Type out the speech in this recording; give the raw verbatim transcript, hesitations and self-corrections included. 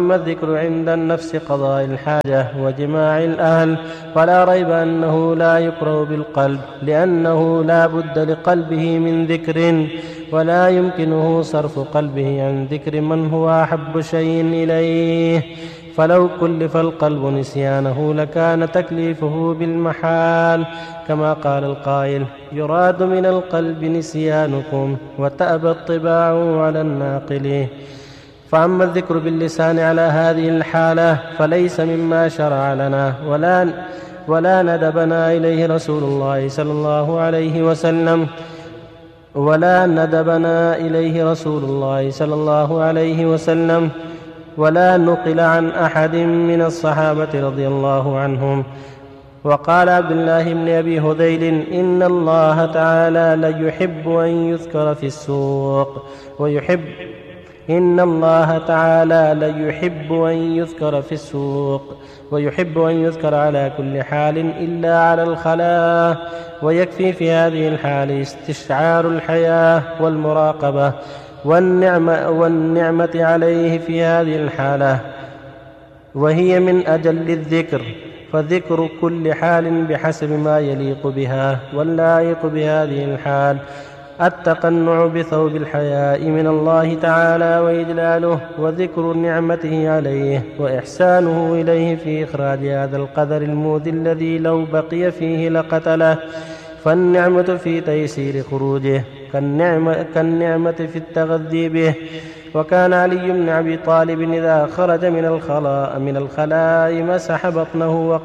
أما الذكر عند النفس قضاء الحاجة وجماع الأهل فلا ريب أنه لا يكره بالقلب، لأنه لا بد لقلبه من ذكر، ولا يمكنه صرف قلبه عن ذكر من هو أحب شيء إليه. فلو كلف القلب نسيانه لكان تكليفه بالمحال، كما قال القائل: يراد من القلب نسيانكم وتأبى الطباع على الناقل. فأما الذكر باللسان على هذه الحالة فليس مما شرع لنا ولا ولا ندبنا إليه رسول الله صلى الله عليه وسلم ولا ندبنا إليه رسول الله صلى الله عليه وسلم ولا نقل عن أحد من الصحابة رضي الله عنهم. وقال عبد الله بن أبي هذيل: إن الله تعالى ليحب أن يذكر في السوق ويحب إن الله تعالى ليحب أن يذكر في السوق ويحب أن يذكر على كل حال إلا على الخلاء، ويكفي في هذه الحال استشعار الحياة والمراقبة والنعمة, والنعمة عليه في هذه الحالة، وهي من أجل الذكر. فذكر كل حال بحسب ما يليق بها واللائق بهذه الحال: التقنع بثوب الحياء من الله تعالى وإجلاله، وذكر نعمته عليه وإحسانه إليه في إخراج هذا القدر المؤذي الذي لو بقي فيه لقتله. فالنعمة في تيسير خروجه كالنعمة, كالنعمة في التغذي به. وكان علي بن أبي طالب إذا خرج من الخلاء من الخلاء مسح بطنه